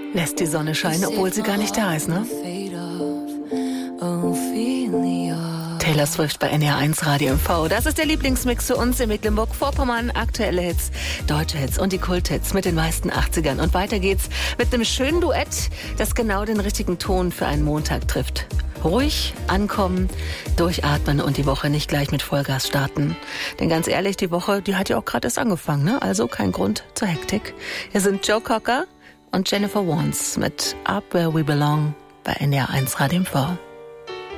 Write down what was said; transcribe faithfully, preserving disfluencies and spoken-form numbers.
lässt die Sonne scheinen, obwohl sie gar nicht da ist, ne? Taylor Swift bei N D R eins Radio M V. Das ist der Lieblingsmix für uns in Mecklenburg-Vorpommern. Aktuelle Hits, deutsche Hits und die Kulthits mit den meisten achtzigern. Und weiter geht's mit einem schönen Duett, das genau den richtigen Ton für einen Montag trifft. Ruhig ankommen, durchatmen und die Woche nicht gleich mit Vollgas starten. Denn ganz ehrlich, die Woche, die hat ja auch gerade erst angefangen, ne? Also kein Grund zur Hektik. Hier sind Joe Cocker und Jennifer Warnes mit Up Where We Belong bei N D R eins Radio M V.